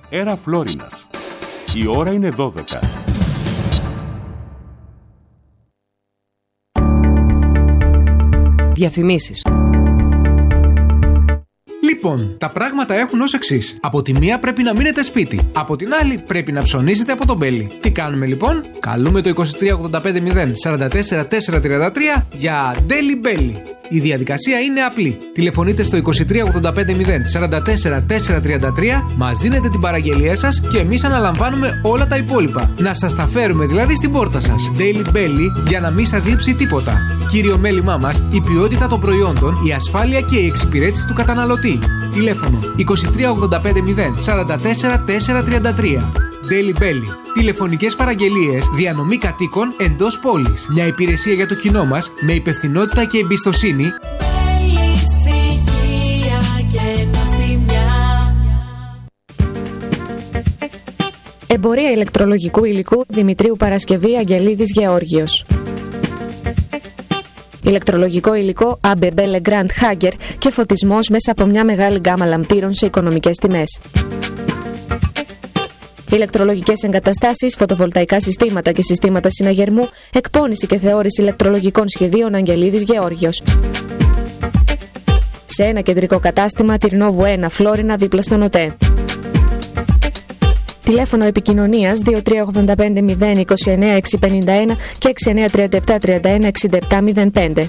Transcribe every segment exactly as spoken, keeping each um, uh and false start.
Έρα Φλόρινας. Η ώρα είναι δώδεκα. Διαφημίσεις. Λοιπόν, τα πράγματα έχουν ως εξής. Από τη μία πρέπει να μείνετε σπίτι. Από την άλλη πρέπει να ψωνίζετε από τον Μπέλι. Τι κάνουμε λοιπόν? Καλούμε το είκοσι τρία ογδόντα πέντε μηδέν σαράντα τέσσερα τετρακόσια τριάντα τρία για Deli Belly. Η διαδικασία είναι απλή. Τηλεφωνείτε στο είκοσι τρία ογδόντα πέντε μηδέν σαράντα τέσσερα τετρακόσια τριάντα τρία, μας δίνετε την παραγγελία σας και εμείς αναλαμβάνουμε όλα τα υπόλοιπα. Να σας τα φέρουμε δηλαδή στην πόρτα σας. Deli Belly για να μην σας λείψει τίποτα. Κύριο μέλημά μας, η ποιότητα των προϊόντων, η ασφάλεια και η εξυπηρέτηση του καταναλωτή. Τηλέφωνο είκοσι τρία ογδόντα πέντε μηδέν σαράντα τέσσερα τετρακόσια τριάντα τρία. Deli Belly. Τηλεφωνικές παραγγελίες, διανομή κατοίκων εντός πόλης. Μια υπηρεσία για το κοινό μας με υπευθυνότητα και εμπιστοσύνη. Εμπορία ηλεκτρολογικού υλικού Δημητρίου Παρασκευή Αγγελίδης Γεώργιος. Ηλεκτρολογικό υλικό έι μπι μπι Legrand Hager και φωτισμός μέσα από μια μεγάλη γκάμα λαμπτήρων σε οικονομικές τιμές. Ηλεκτρολογικές εγκαταστάσεις, φωτοβολταϊκά συστήματα και συστήματα συναγερμού, εκπώνηση και θεώρηση ηλεκτρολογικών σχεδίων Αγγελίδης Γεώργιος. Σε ένα κεντρικό κατάστημα, Τυρνόβου ένα, Φλόρινα, δίπλα στον ΟΤΕ. Τηλέφωνο επικοινωνίας δύο τρία ογδόντα πέντε μηδέν είκοσι εννέα εξακόσια πενήντα ένα και έξι εννέα τριάντα επτά τριάντα ένα εξήντα επτά μηδέν πέντε.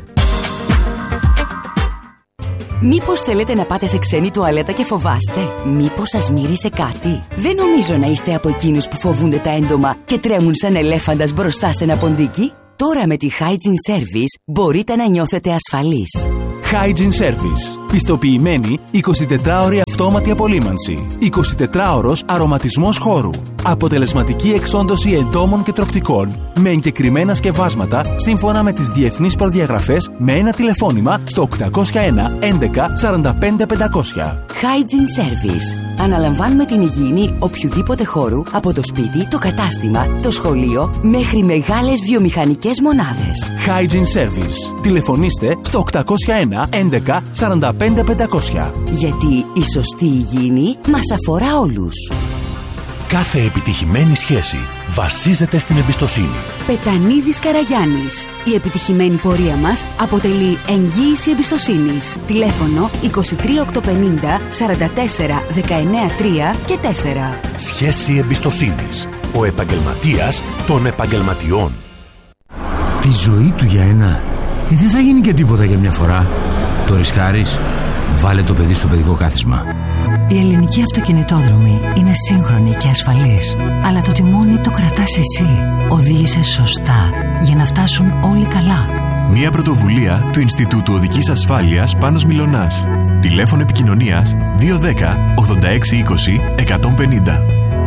Μήπως θέλετε να πάτε σε ξένη τουαλέτα και φοβάστε? Μήπως σας μύρισε κάτι? Δεν νομίζω να είστε από εκείνους που φοβούνται τα έντομα και τρέμουν σαν ελέφαντας μπροστά σε ένα ποντίκι. Τώρα με τη Hygiene Service μπορείτε να νιώθετε ασφαλείς. Hygiene Service. Πιστοποιημένη εικοσιτετράωρη αυτόματη απολύμανση. εικοσιτετράωρος αρωματισμός χώρου. Αποτελεσματική εξόντωση εντόμων και τροκτικών με εγκεκριμένα σκευάσματα σύμφωνα με τις διεθνείς προδιαγραφές με ένα τηλεφώνημα στο οκτακόσια ένα έντεκα σαράντα πέντε πεντακόσια. Hygiene Service. Αναλαμβάνουμε την υγιεινή οποιοδήποτε χώρου από το σπίτι, το κατάστημα, το σχολείο μέχρι μεγάλες βιομηχανικές μονάδες. Hygiene Service. Τηλεφωνήστε στο οκτακόσια ένα έντεκα σαράντα πέντε πεντακόσια. Γιατί η σωστή υγιεινή μας αφορά όλους. Κάθε επιτυχημένη σχέση βασίζεται στην εμπιστοσύνη. Πετανίδης Καραγιάννης. Η επιτυχημένη πορεία μας αποτελεί εγγύηση εμπιστοσύνης. Τηλέφωνο είκοσι τρία οκτακόσια πενήντα σαράντα τέσσερα δεκαεννέα τρία και τέσσερα. Σχέση εμπιστοσύνης. Ο επαγγελματίας των επαγγελματιών. Τη ζωή του για ένα. Δεν θα γίνει και τίποτα για μια φορά. Το ρισκάρεις? Βάλε το παιδί στο παιδικό κάθισμα. Η ελληνική αυτοκινητόδρομη είναι σύγχρονη και ασφαλής, αλλά το τιμόνι το κρατάς εσύ. Οδήγησε σωστά για να φτάσουν όλοι καλά. Μια πρωτοβουλία του Ινστιτούτου Οδικής Ασφάλειας Πάνος Μιλωνάς. Τηλέφωνο επικοινωνίας δύο ένα μηδέν ογδόντα έξι είκοσι εκατόν πενήντα.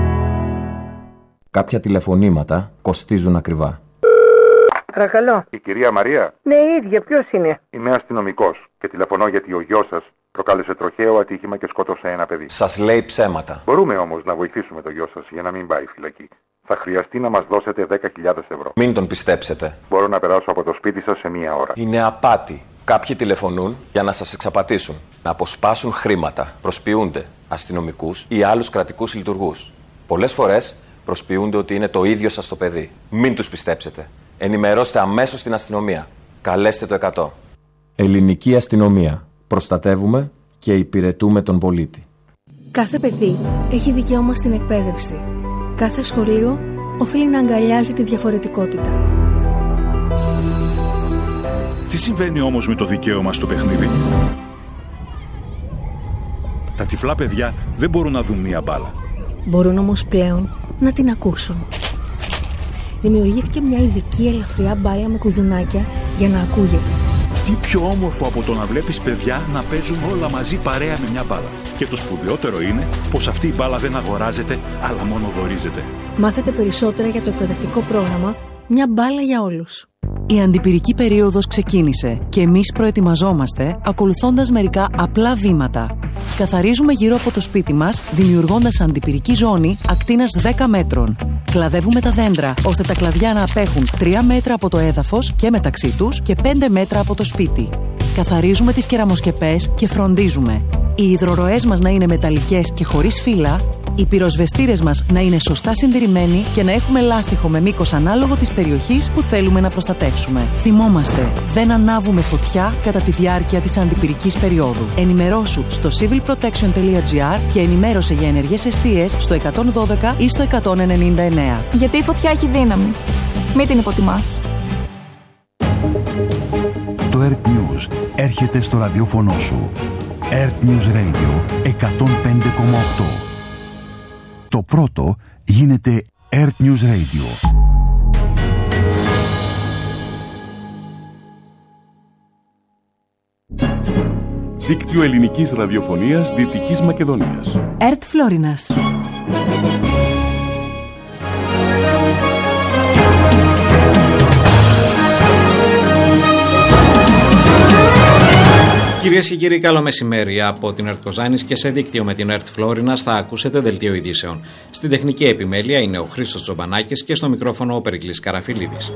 Κάποια τηλεφωνήματα κοστίζουν ακριβά. Παρακαλώ. Η κυρία Μαρία. Ναι, η ίδια. Ποιος είναι? Είμαι αστυνομικός και τηλεφωνώ γιατί ο γιος σας προκάλεσε τροχαίο ατύχημα και σκότωσε ένα παιδί. Σας λέει ψέματα. Μπορούμε όμως να βοηθήσουμε το γιο σας για να μην πάει φυλακή. Θα χρειαστεί να μας δώσετε δέκα χιλιάδες ευρώ. Μην τον πιστέψετε. Μπορώ να περάσω από το σπίτι σας σε μία ώρα. Είναι απάτη. Κάποιοι τηλεφωνούν για να σας εξαπατήσουν, να αποσπάσουν χρήματα, προσποιούνται αστυνομικούς ή άλλους κρατικούς λειτουργούς. Πολλές φορές προσποιούνται ότι είναι το ίδιο σας το παιδί. Μην τους πιστέψετε. Ενημερώστε αμέσως την αστυνομία. Καλέστε το εκατό. Ελληνική αστυνομία. Προστατεύουμε και υπηρετούμε τον πολίτη. Κάθε παιδί έχει δικαίωμα στην εκπαίδευση. Κάθε σχολείο οφείλει να αγκαλιάζει τη διαφορετικότητα. Τι συμβαίνει όμως με το δικαίωμα στο παιχνίδι? Τα τυφλά παιδιά δεν μπορούν να δουν μία μπάλα. Μπορούν όμως πλέον να την ακούσουν. Δημιουργήθηκε μια ειδική ελαφριά μπάλα με κουδουνάκια για να ακούγεται. Τι πιο όμορφο από το να βλέπεις παιδιά να παίζουν όλα μαζί παρέα με μια μπάλα. Και το σπουδαιότερο είναι πως αυτή η μπάλα δεν αγοράζεται, αλλά μόνο δωρίζεται. Μάθετε περισσότερα για το εκπαιδευτικό πρόγραμμα «Μια μπάλα για όλους». Η αντιπυρική περίοδος ξεκίνησε και εμείς προετοιμαζόμαστε ακολουθώντας μερικά απλά βήματα. Καθαρίζουμε γύρω από το σπίτι μας, δημιουργώντας αντιπυρική ζώνη ακτίνας δέκα μέτρων. Κλαδεύουμε τα δέντρα, ώστε τα κλαδιά να απέχουν τρία μέτρα από το έδαφος και μεταξύ τους και πέντε μέτρα από το σπίτι. Καθαρίζουμε τις κεραμοσκεπές και φροντίζουμε οι υδροροές μας να είναι μεταλλικές και χωρίς φύλλα, Οι πυροσβεστήρες μας να είναι σωστά συντηρημένοι και να έχουμε λάστιχο με μήκος ανάλογο της περιοχής που θέλουμε να προστατεύσουμε. Θυμόμαστε, δεν ανάβουμε φωτιά κατά τη διάρκεια της αντιπυρικής περίοδου. Ενημερώσου στο civilprotection.gr και ενημέρωσε για ενεργές εστίες στο εκατόν δώδεκα ή στο εκατόν ενενήντα εννέα. Γιατί η φωτιά έχει δύναμη. Μην την υποτιμάς. Το Earth News έρχεται στο ραδιόφωνο σου. Earth News Radio εκατόν πέντε κόμμα οκτώ. Το πρώτο γίνεται Earth News Radio. Δίκτυο ελληνικής ραδιοφωνίας Δυτικής Μακεδονίας. Ερτ Φλόρινας. Κυρίες και κύριοι, καλό μεσημέρι από την Ερτ Κοζάνης και σε δίκτυο με την Ερτ Φλόρινας θα ακούσετε δελτίο ειδήσεων. Στην τεχνική επιμέλεια είναι ο Χρήστος Τζομπανάκης και στο μικρόφωνο ο Περικλής Καραφιλίδης.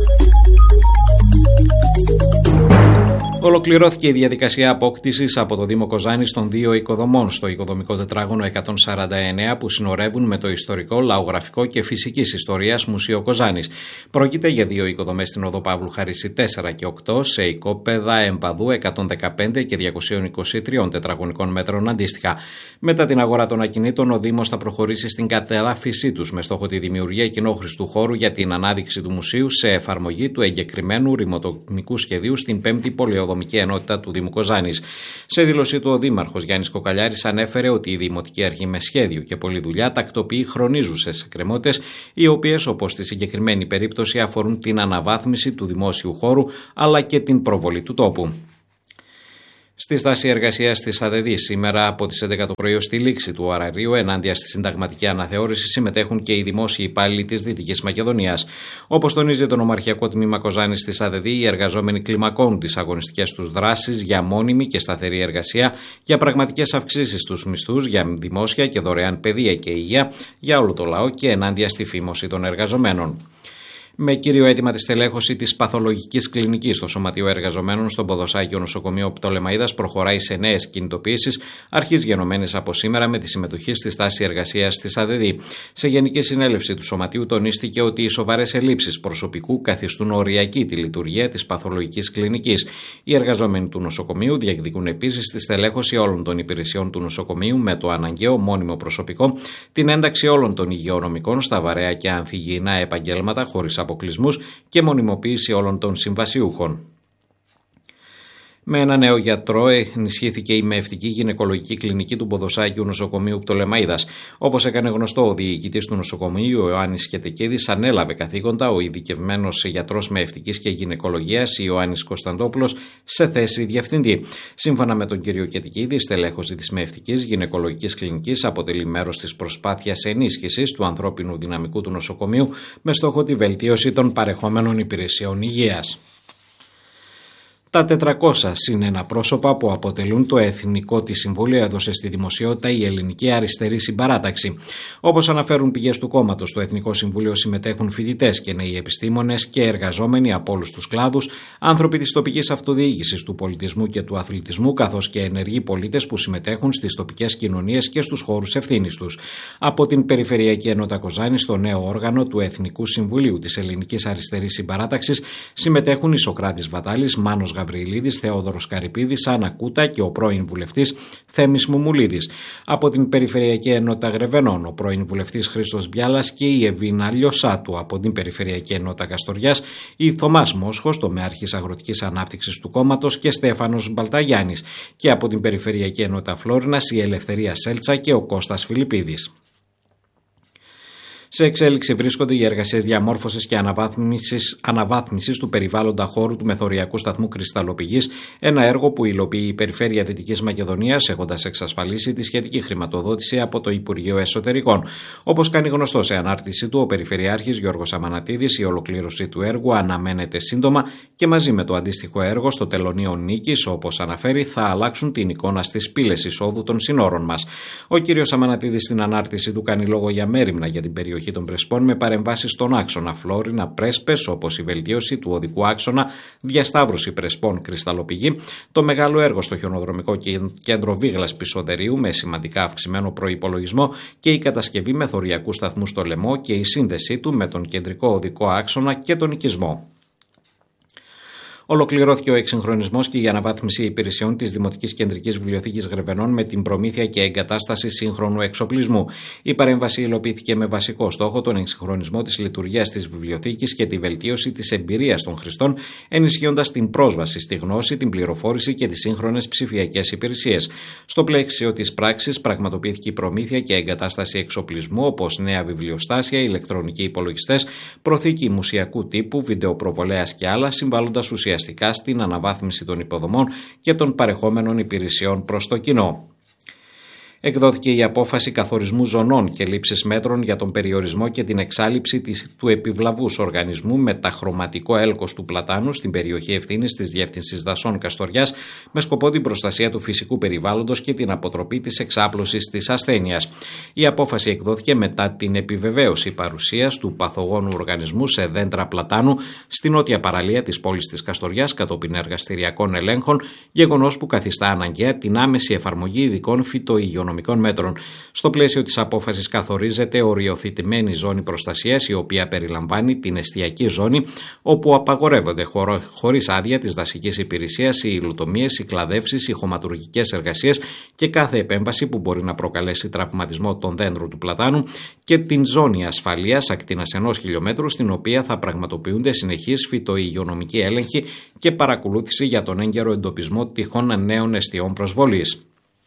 Ολοκληρώθηκε η διαδικασία απόκτησης από το Δήμο Κοζάνης των δύο οικοδομών στο οικοδομικό τετράγωνο εκατόν σαράντα εννέα που συνορεύουν με το ιστορικό, λαογραφικό και φυσικής ιστορίας Μουσείο Κοζάνης. Πρόκειται για δύο οικοδομές στην οδό Παύλου Χαρίση τέσσερα και οκτώ σε οικόπεδα εμπαδού εκατόν δεκαπέντε και διακόσια είκοσι τρία τετραγωνικών μέτρων αντίστοιχα. Μετά την αγορά των ακινήτων, ο Δήμος θα προχωρήσει στην κατεδάφιση τους με στόχο τη δημιουργία κοινόχρηστου χώρου για την ανάδειξη του μουσείου σε εφαρμογή του εγκεκριμένου ρημοτομικού σχεδίου στην πέμπτη πολεοδομική ενότητα του Δήμου Κοζάνης. Σε δήλωσή του, ο Δήμαρχος Γιάννης Κοκαλιάρης ανέφερε ότι η Δημοτική Αρχή με σχέδιο και πολλή δουλειά τακτοποιεί χρονίζουσες εκκρεμότητες, οι οποίες, όπως στη συγκεκριμένη περίπτωση, αφορούν την αναβάθμιση του δημόσιου χώρου αλλά και την προβολή του τόπου. Στη στάση εργασίας της ΑΔΕΔΗ σήμερα από τις έντεκα το πρωί ως τη λήξη του ωραρίου ενάντια στη συνταγματική αναθεώρηση συμμετέχουν και οι δημόσιοι υπάλληλοι της Δυτικής Μακεδονίας. Όπως τονίζει το Νομαρχιακό Τμήμα Κοζάνης της ΑΔΕΔΗ, οι εργαζόμενοι κλιμακώνουν τις αγωνιστικές τους δράσεις για μόνιμη και σταθερή εργασία, για πραγματικές αυξήσεις στους μισθούς, για δημόσια και δωρεάν παιδεία και υγεία για όλο το λαό και ενάντια στη φήμωση των εργαζομένων. Με κύριο αίτημα τη στελέχωση τη παθολογικής κλινικής στο Σωματείο Εργαζομένων στον Ποδοσάκιο Νοσοκομείο Πτολεμαΐδας προχωράει σε νέες κινητοποιήσεις, αρχής γενομένες από σήμερα με τη συμμετοχή στη στάση εργασίας της ΑΔΕΔΗ. Σε γενική συνέλευση του Σωματείου τονίστηκε ότι οι σοβαρές ελλείψεις προσωπικού καθιστούν οριακή τη λειτουργία της παθολογικής κλινικής. Οι εργαζόμενοι του νοσοκομείου διεκδικούν επίσης τη στελέχωση όλων των υπηρεσιών του νοσοκομείου με το αναγκαίο μόνιμο προσωπικό, την ένταξη όλων των υγειονομικών στα βαρέα και αμφιγεινά επαγγέλματα χωρίς αποκλεισμούς και μονιμοποίηση όλων των συμβασιούχων. Με ένα νέο γιατρό ενισχύθηκε η μεευτική γυναικολογική κλινική του Ποδοσάκιου Νοσοκομείου Πτολεμαΐδας. Όπως έκανε γνωστό ο διοικητής του νοσοκομείου, ο Ιωάννης Κετεκίδης, ανέλαβε καθήκοντα ο ειδικευμένος γιατρός μεευτικής και γυναικολογίας Ιωάννης Κωνσταντόπουλος σε θέση διευθυντή. Σύμφωνα με τον κύριο Κετεκίδη, η στελέχωση της μεευτικής γυναικολογικής κλινικής αποτελεί μέρος της προσπάθειας ενίσχυσης του ανθρώπινου δυναμικού του νοσοκομείου με στόχο τη βελτίωση των παρεχόμενων υπηρεσιών υγείας. Τα τετρακόσια συν ένα πρόσωπα που αποτελούν το Εθνικό της Συμβούλιο έδωσε στη δημοσιότητα η Ελληνική Αριστερή Συμπαράταξη. Όπως αναφέρουν πηγές του κόμματος, στο Εθνικό Συμβούλιο συμμετέχουν φοιτητές και νέοι επιστήμονες και εργαζόμενοι από όλους τους κλάδους, άνθρωποι της τοπικής αυτοδιοίκησης, του πολιτισμού και του αθλητισμού, καθώς και ενεργοί πολίτες που συμμετέχουν στις τοπικές κοινωνίες και στους χώρους ευθύνης τους. Από την Περιφερειακή Ενότητα Κοζάνης, στο νέο όργανο του Εθνικού Συμβουλίου της Ελληνικής Αριστερής Συμπαράταξης, συμμετέχουν η Σοκράτης Βατάλης, Μάνος Γαβριλίδης, Θεόδωρος Καρυπίδης, Άννα Κούτα και ο πρώην βουλευτής Θέμης Μουμουλίδης. Από την Περιφερειακή Ενότητα Γρεβενών, ο πρώην βουλευτής Χρήστος Μπιάλας και η Εβίνα Λιωσάτου. Από την Περιφερειακή Ενότητα Καστοριάς, η Θωμάς Μόσχος, τομεάρχης αγροτικής ανάπτυξης του κόμματος και Στέφανος Μπαλταγιάννης. Και από την Περιφερειακή Ενότητα Φλόρινας, η Ελευθερία Σέλτσα και ο Κώστας Φιλιππίδης. Σε εξέλιξη βρίσκονται οι εργασίες διαμόρφωσης και αναβάθμισης, αναβάθμισης του περιβάλλοντα χώρου του μεθοριακού σταθμού Κρυσταλλοπηγής, ένα έργο που υλοποιεί η Περιφέρεια Δυτικής Μακεδονίας, έχοντας εξασφαλίσει τη σχετική χρηματοδότηση από το Υπουργείο Εσωτερικών. Όπως κάνει γνωστό σε ανάρτησή του ο Περιφερειάρχης Γιώργος Αμανατίδης, η ολοκλήρωση του έργου αναμένεται σύντομα και μαζί με το αντίστοιχο έργο στο Τελωνείο Νίκης, όπως αναφέρει, θα αλλάξουν την εικόνα στις πύλες εισόδου των συνόρων μας. Ο κ. Αμανατίδης στην ανάρτηση του κάνει λόγο για μέριμνα για την περιοχή περιοχή των Πρεσπών με παρεμβάσεις στον άξονα Φλόρινα Πρέσπες, όπως η βελτίωση του οδικού άξονα διασταύρωση Πρεσπών Κρυσταλλοπηγή, το μεγάλο έργο στο χιονοδρομικό κέντρο Βίγλας Πισοδερίου με σημαντικά αυξημένο προϋπολογισμό και η κατασκευή μεθοριακού σταθμού στο Λεμό και η σύνδεσή του με τον κεντρικό οδικό άξονα και τον οικισμό. Ολοκληρώθηκε ο εξυγχρονισμός και η αναβάθμιση υπηρεσιών της Δημοτικής Κεντρικής Βιβλιοθήκης Γρεβενών με την προμήθεια και εγκατάσταση σύγχρονου εξοπλισμού. Η παρέμβαση υλοποιήθηκε με βασικό στόχο τον εξυγχρονισμό της λειτουργίας της βιβλιοθήκης και τη βελτίωση της εμπειρίας των χρηστών, ενισχύοντας την πρόσβαση στη γνώση, την πληροφόρηση και τις σύγχρονες ψηφιακές υπηρεσίες. Στο πλαίσιο της πράξης πραγματοποιήθηκε η προμήθεια και εγκατάσταση εξοπλισμού, όπως νέα βιβλιοστάσια, ηλεκτρονικοί υπολογιστές, προθήκη μουσιακού τύπου, βιντεοπροβολέας και άλλα, συμβάλλοντας ουσιαστικά στην αναβάθμιση των υποδομών και των παρεχόμενων υπηρεσιών προς το κοινό. Εκδόθηκε η απόφαση καθορισμού ζωνών και λήψης μέτρων για τον περιορισμό και την εξάλειψη της, του επιβλαβούς οργανισμού με ταχρωματικό έλκος του πλατάνου στην περιοχή ευθύνης της Διεύθυνσης Δασών Καστοριάς με σκοπό την προστασία του φυσικού περιβάλλοντος και την αποτροπή της εξάπλωσης της ασθένειας. Η απόφαση εκδόθηκε μετά την επιβεβαίωση παρουσίας του παθογόνου οργανισμού σε δέντρα πλατάνου στη νότια παραλία της πόλης της Καστοριάς κατόπιν εργαστηριακών ελέγχων, γεγονός που καθιστά αναγκαία την άμεση εφαρμογή ειδικών φυτοϊγειονομικών μέτρων. Στο πλαίσιο της απόφασης καθορίζεται οριοθετημένη ζώνη προστασίας, η οποία περιλαμβάνει την εστιακή ζώνη, όπου απαγορεύονται χωρο, χωρίς άδεια της δασικής υπηρεσίας οι υλοτομίες, οι κλαδεύσεις, οι χωματουργικές εργασίες και κάθε επέμβαση που μπορεί να προκαλέσει τραυματισμό των δέντρων του πλατάνου, και την ζώνη ασφαλείας ακτίνας ενός χιλιόμετρου, στην οποία θα πραγματοποιούνται συνεχείς φυτοϊγειονομικοί έλεγχοι και παρακολούθηση για τον έγκαιρο εντοπισμό τυχόν νέων εστιών προσβολής.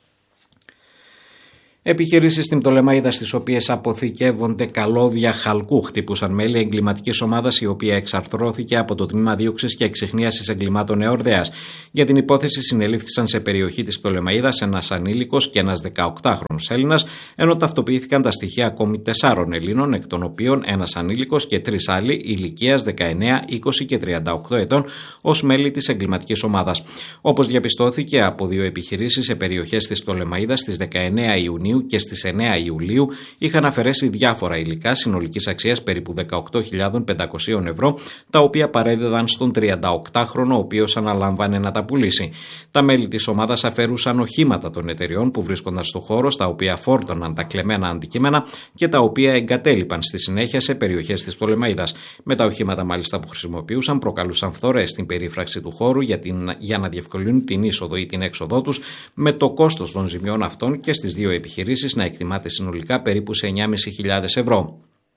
Επιχειρήσεις στην Πτολεμαΐδα, στις οποίες αποθηκεύονται καλώδια χαλκού, χτύπουσαν μέλη εγκληματικής ομάδας, η οποία εξαρθρώθηκε από το Τμήμα Δίωξης και Εξιχνίασης Εγκλημάτων Εορδαίας. Για την υπόθεση συνελήφθησαν σε περιοχή της Πτολεμαΐδας ένας ανήλικος και ένας δεκαοκτάχρονος Έλληνας, ενώ ταυτοποιήθηκαν τα στοιχεία ακόμη τεσσάρων Ελλήνων, εκ των οποίων ένας ανήλικος και τρεις άλλοι ηλικίας δεκαεννέα, είκοσι και τριάντα οκτώ ετών, ως μέλη της εγκληματικής ομάδας. Όπως διαπιστώθηκε από δύο επιχειρήσεις σε περιοχές της Πτολεμαΐδας, στις δεκαεννέα Ιουνίου και στις εννέα Ιουλίου είχαν αφαιρέσει διάφορα υλικά συνολικής αξίας περίπου δεκαοκτώ χιλιάδες πεντακόσια ευρώ, τα οποία παρέδιδαν στον τριανταοκτάχρονο, ο οποίος αναλάμβανε να τα πουλήσει. Τα μέλη της ομάδας αφαιρούσαν οχήματα των εταιριών που βρίσκονταν στο χώρο, στα οποία φόρτωναν τα κλεμμένα αντικείμενα και τα οποία εγκατέλειπαν στη συνέχεια σε περιοχές της Πτολεμαΐδας. Με τα οχήματα μάλιστα που χρησιμοποιούσαν προκαλούσαν φθορές στην περίφραξη του χώρου για, την, για να διευκολύνουν την είσοδο ή την έξοδό τους, με το κόστος των ζημιών αυτών και στις δύο επιχειρήσεις να εκτιμάται συνολικά περίπου σε εννιά χιλιάδες πεντακόσια ευρώ.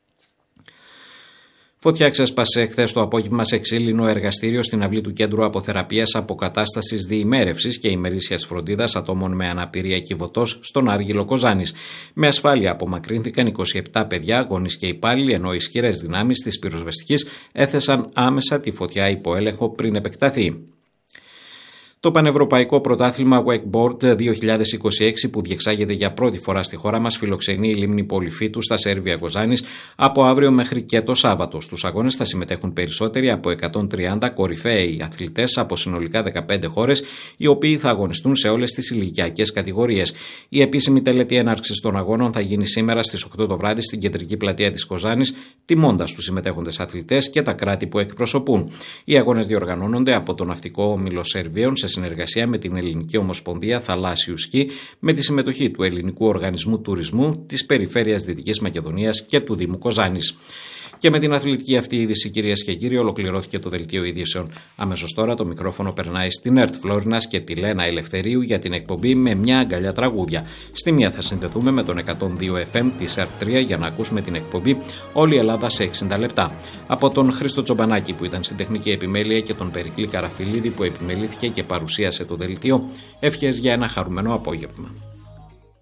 Φωτιά ξέσπασε χθες το απόγευμα σε ξύλινο εργαστήριο στην αυλή του Κέντρου Αποθεραπείας Αποκατάστασης Διημέρευσης και Ημερήσιας Φροντίδας Ατόμων με Αναπηρία Κιβωτός στον Άργυλο Κοζάνης. Με ασφάλεια απομακρύνθηκαν είκοσι επτά παιδιά, γονείς και υπάλληλοι, ενώ ισχυρές δυνάμεις της πυροσβεστικής έθεσαν άμεσα τη φωτιά υπό έλεγχο πριν επεκταθεί. Το Πανευρωπαϊκό Πρωτάθλημα Wakeboard δύο χιλιάδες είκοσι έξι, που διεξάγεται για πρώτη φορά στη χώρα μας, φιλοξενεί η λίμνη Πολυφίτου στα Σέρβια Κοζάνης από αύριο μέχρι και το Σάββατο. Στους αγώνες θα συμμετέχουν περισσότεροι από εκατόν τριάντα κορυφαίοι αθλητές από συνολικά δεκαπέντε χώρες, οι οποίοι θα αγωνιστούν σε όλες τις ηλικιακές κατηγορίες. Η επίσημη τελετή έναρξης των αγώνων θα γίνει σήμερα στις οκτώ το βράδυ στην κεντρική πλατεία της Κοζάνης, τιμώντας τους συμμετέχοντες αθλητές και τα κράτη που εκπροσωπούν. Οι αγώνες διοργανώνονται από το Ναυτικό Όμιλο Σερβίων σε συνεργασία με την Ελληνική Ομοσπονδία Θαλάσσιου Σκι, με τη συμμετοχή του Ελληνικού Οργανισμού Τουρισμού, της Περιφέρειας Δυτικής Μακεδονίας και του Δήμου Κοζάνης. Και με την αθλητική αυτή είδηση, κυρίες και κύριοι, ολοκληρώθηκε το δελτίο ειδήσεων. Αμέσως τώρα το μικρόφωνο περνάει στην ΕΡΤ Φλόρινας και τη Λένα Ελευθερίου για την εκπομπή Με μια αγκαλιά τραγούδια. Στη μία θα συνδεθούμε με τον εκατόν δύο εφ εμ της ΕΡΤ τρία για να ακούσουμε την εκπομπή Όλη η Ελλάδα σε εξήντα λεπτά. Από τον Χρήστο Τσομπανάκη που ήταν στην τεχνική επιμέλεια και τον Περικλή Καραφιλίδη που επιμελήθηκε και παρουσίασε το δελτίο, εύχες για ένα χαρούμενο απόγευμα.